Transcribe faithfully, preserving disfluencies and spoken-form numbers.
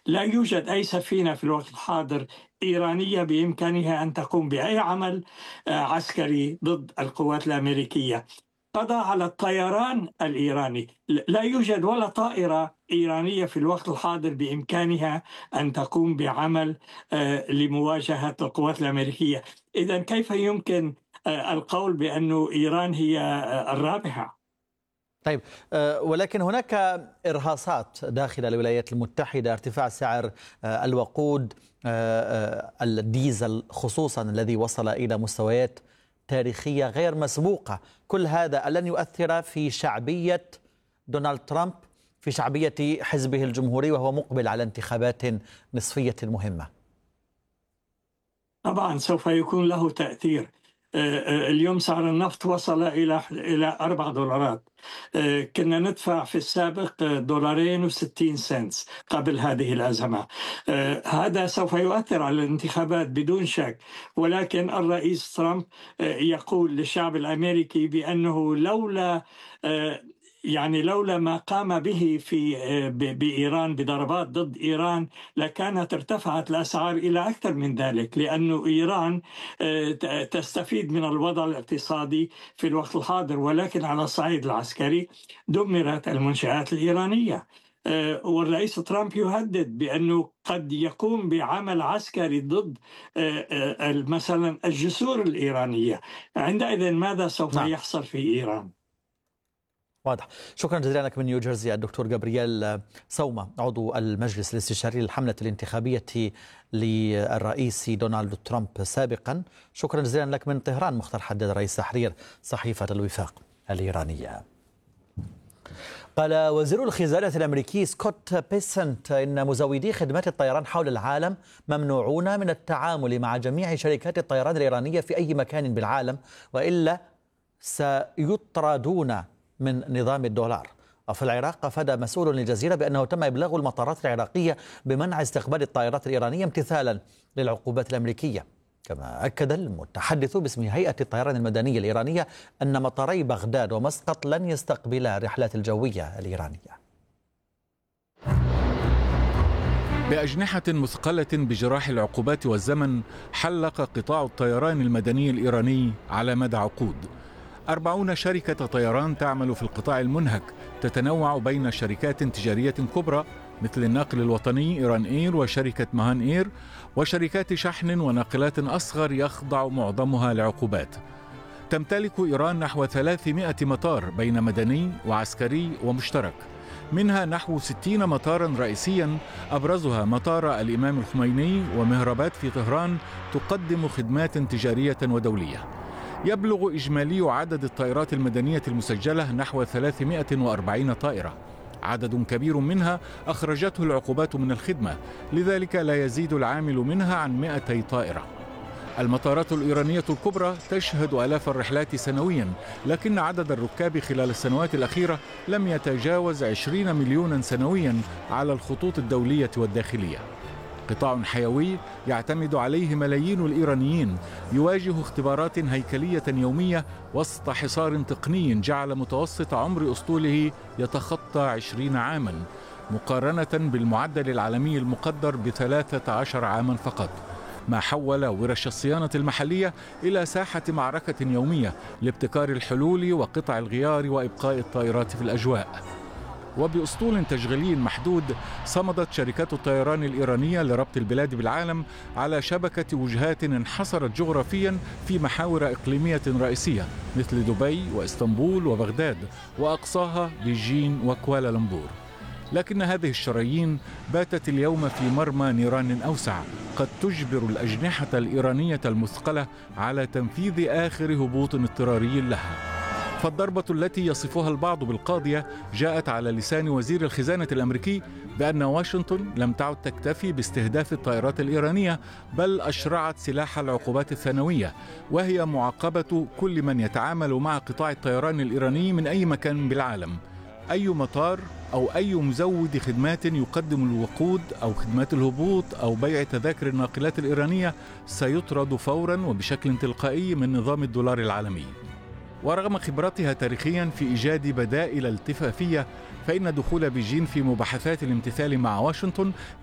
لا يوجد أي سفينة في الوقت الحاضر إيرانية بإمكانها أن تقوم بأي عمل آه، عسكري ضد القوات الأمريكية. قضى على الطيران الإيراني. لا يوجد ولا طائرة إيرانية في الوقت الحاضر بإمكانها أن تقوم بعمل آه، لمواجهة القوات الأمريكية. إذن كيف يمكن آه، القول بأن إيران هي آه، الرابحة؟ طيب، آه، ولكن هناك إرهاصات داخل الولايات المتحدة، ارتفاع سعر آه، الوقود، آه، آه، الديزل خصوصا الذي وصل إلى مستويات تاريخية غير مسبوقة. كل هذا لن يؤثر في شعبية دونالد ترامب، في شعبية حزبه الجمهوري وهو مقبل على انتخابات نصفية مهمة؟ طبعا سوف يكون له تأثير. آه، آه، اليوم سعر النفط وصل إلى إلى أربع دولارات. آه، كنا ندفع في السابق آه، دولارين وستين سنت قبل هذه الأزمة. آه، هذا سوف يؤثر على الانتخابات بدون شك. ولكن الرئيس ترامب آه، يقول للشعب الأمريكي بأنه لولا آه، يعني لولا ما قام به في آه، ب- بإيران بضربات ضد إيران لكانت ارتفعت الأسعار إلى أكثر من ذلك، لأن إيران آه، ت- تستفيد من الوضع الاقتصادي في الوقت الحاضر، ولكن على الصعيد العسكري دمرت المنشآت الإيرانية. آه، والرئيس ترامب يهدد بأنه قد يقوم بعمل عسكري ضد آه، آه، مثلا الجسور الإيرانية. عندئذ ماذا سوف نعم، يحصل في إيران؟ واضح. شكرا جزيلا لك من نيوجيرسي الدكتور جابرييل سومة، عضو المجلس الاستشاري للحملة الانتخابية للرئيس دونالد ترامب سابقا. شكرا جزيلا لك من طهران مختار حداد، رئيس تحرير صحيفة الوفاق الإيرانية. قال وزير الخزانة الأمريكي سكوت بيسنت إن مزودي خدمات الطيران حول العالم ممنوعون من التعامل مع جميع شركات الطيران الإيرانية في أي مكان بالعالم، وإلا سيطردون من نظام الدولار. وفي العراق أفاد مسؤول للجزيرة بأنه تم إبلاغ المطارات العراقية بمنع استقبال الطائرات الإيرانية امتثالا للعقوبات الأمريكية. كما أكد المتحدث باسم هيئة الطيران المدنية الإيرانية أن مطاري بغداد ومسقط لن يستقبلا الرحلات الجوية الإيرانية. بأجنحة مثقلة بجراح العقوبات والزمن، حلق قطاع الطيران المدني الإيراني على مدى عقود. أربعون شركة طيران تعمل في القطاع المنهك، تتنوع بين شركات تجارية كبرى مثل الناقل الوطني إيران إير وشركة مهان إير، وشركات شحن وناقلات أصغر يخضع معظمها لعقوبات. تمتلك إيران نحو ثلاثمائة مطار بين مدني وعسكري ومشترك، منها نحو ستين مطارا رئيسيا، أبرزها مطار الإمام الخميني ومهربات في طهران تقدم خدمات تجارية ودولية. يبلغ إجمالي عدد الطائرات المدنية المسجلة نحو ثلاثمائة وأربعين طائرة، عدد كبير منها أخرجته العقوبات من الخدمة، لذلك لا يزيد العامل منها عن مائتي طائرة. المطارات الإيرانية الكبرى تشهد آلاف الرحلات سنويا، لكن عدد الركاب خلال السنوات الأخيرة لم يتجاوز عشرين مليونا سنويا على الخطوط الدولية والداخلية. قطاع حيوي يعتمد عليه ملايين الإيرانيين، يواجه اختبارات هيكلية يومية وسط حصار تقني جعل متوسط عمر أسطوله يتخطى عشرين عاما، مقارنة بالمعدل العالمي المقدر بثلاثة عشر عاما فقط، ما حول ورش الصيانة المحلية إلى ساحة معركة يومية لابتكار الحلول وقطع الغيار وإبقاء الطائرات في الأجواء. وبأسطول تشغيلي محدود، صمدت شركات الطيران الإيرانية لربط البلاد بالعالم على شبكة وجهات انحصرت جغرافيا في محاور إقليمية رئيسية مثل دبي وإسطنبول وبغداد، وأقصاها بيجين وكوالالمبور. لكن هذه الشرايين باتت اليوم في مرمى نيران أوسع قد تجبر الأجنحة الإيرانية المثقلة على تنفيذ آخر هبوط اضطراري لها. فالضربة التي يصفها البعض بالقاضية جاءت على لسان وزير الخزانة الأمريكي بأن واشنطن لم تعد تكتفي باستهداف الطائرات الإيرانية، بل أشرعت سلاح العقوبات الثانوية، وهي معاقبة كل من يتعامل مع قطاع الطيران الإيراني من أي مكان بالعالم. أي مطار أو أي مزود خدمات يقدم الوقود أو خدمات الهبوط أو بيع تذاكر الناقلات الإيرانية سيطرد فورا وبشكل تلقائي من نظام الدولار العالمي. ورغم خبرتها تاريخيا في إيجاد بدائل التفافية، فإن دخول بيجين في مباحثات الامتثال مع واشنطن